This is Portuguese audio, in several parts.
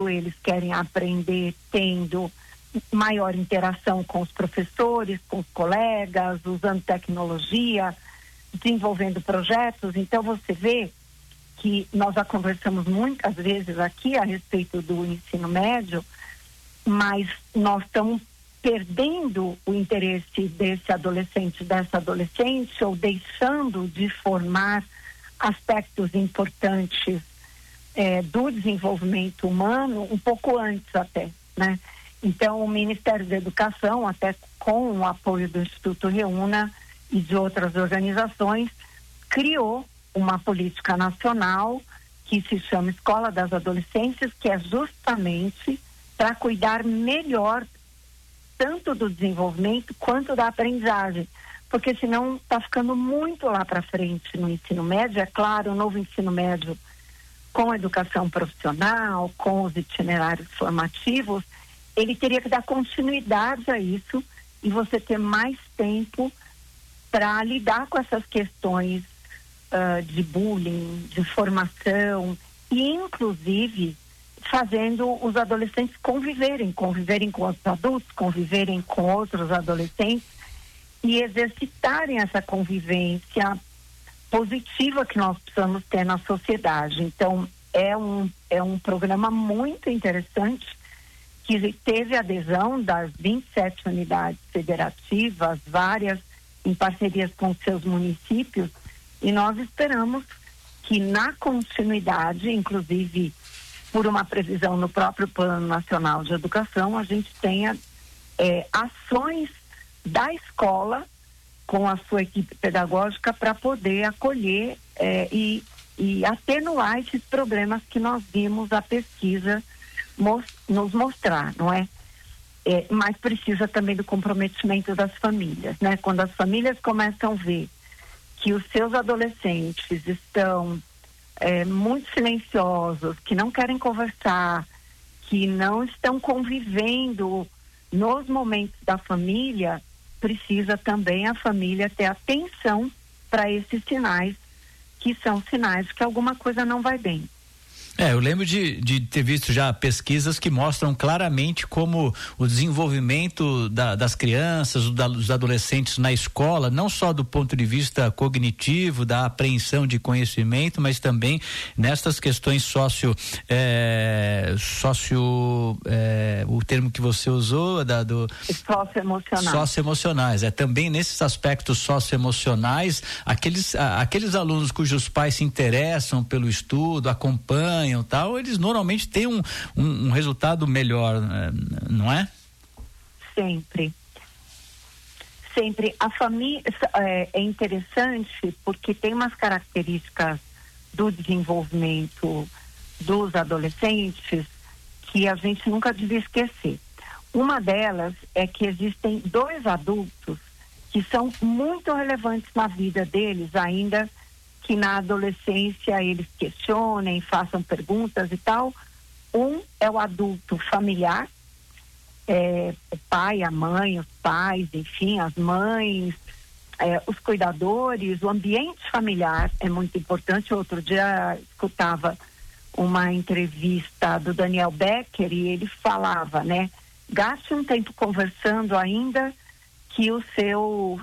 eles querem aprender tendo maior interação com os professores, com os colegas, usando tecnologia, desenvolvendo projetos. Então você vê que nós já conversamos muitas vezes aqui a respeito do ensino médio, mas nós estamos perdendo o interesse desse adolescente, dessa adolescente, ou deixando de formar aspectos importantes do desenvolvimento humano um pouco antes até, né? Então o Ministério da Educação, até com o apoio do Instituto Reúna e de outras organizações, criou uma política nacional que se chama Escola das Adolescências, que é justamente para cuidar melhor tanto do desenvolvimento quanto da aprendizagem, porque senão está ficando muito lá para frente no ensino médio. É claro, o novo ensino médio com educação profissional, com os itinerários formativos, ele teria que dar continuidade a isso e você ter mais tempo para lidar com essas questões de bullying, de formação e inclusive fazendo os adolescentes conviverem com outros adultos, conviverem com outros adolescentes e exercitarem essa convivência positiva que nós precisamos ter na sociedade. Então é um programa muito interessante que teve adesão das 27 unidades federativas, várias em parcerias com seus municípios, e nós esperamos que na continuidade, inclusive por uma previsão no próprio Plano Nacional de Educação, a gente tenha ações da escola com a sua equipe pedagógica para poder acolher e atenuar esses problemas que nós vimos a pesquisa nos mostrar, não é? Mas precisa também do comprometimento das famílias, né? Quando as famílias começam a ver que os seus adolescentes estão muito silenciosos, que não querem conversar, que não estão convivendo nos momentos da família, precisa também a família ter atenção para esses sinais, que são sinais de que alguma coisa não vai bem. Eu lembro de ter visto já pesquisas que mostram claramente como o desenvolvimento das crianças, dos adolescentes na escola, não só do ponto de vista cognitivo, da apreensão de conhecimento, mas também nessas questões o termo que você usou, socioemocionais. Também nesses aspectos socioemocionais, aqueles alunos cujos pais se interessam pelo estudo, acompanham, tal, eles normalmente têm um resultado melhor, não é? Sempre a família é interessante porque tem umas características do desenvolvimento dos adolescentes que a gente nunca devia esquecer. Uma delas é que existem dois adultos que são muito relevantes na vida deles, ainda que na adolescência eles questionem, façam perguntas e tal. Um é o adulto familiar, o pai, a mãe, os pais, enfim, as mães, os cuidadores, o ambiente familiar é muito importante. Outro dia escutava uma entrevista do Daniel Becker e ele falava, né? Gaste um tempo conversando ainda que o seu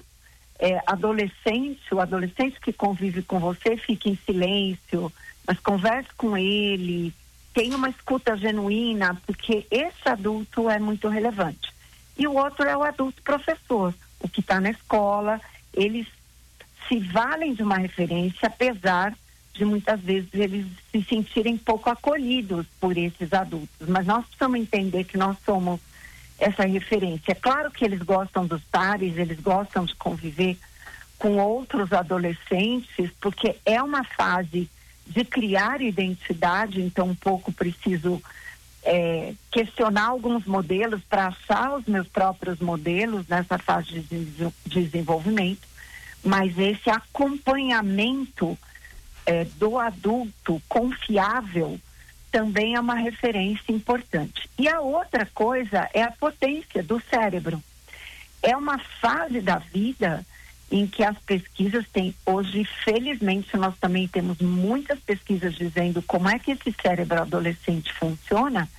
o adolescente que convive com você fique em silêncio, mas converse com ele, tenha uma escuta genuína, porque esse adulto é muito relevante. E o outro é o adulto professor, o que está na escola. Eles se valem de uma referência, apesar de muitas vezes eles se sentirem pouco acolhidos por esses adultos, mas nós precisamos entender que nós somos essa referência. É claro que eles gostam dos pares, eles gostam de conviver com outros adolescentes, porque é uma fase de criar identidade, então um pouco preciso questionar alguns modelos para achar os meus próprios modelos nessa fase de desenvolvimento, mas esse acompanhamento do adulto confiável também é uma referência importante. E a outra coisa é a potência do cérebro. É uma fase da vida em que as pesquisas têm, hoje, felizmente, nós também temos muitas pesquisas dizendo como é que esse cérebro adolescente funciona,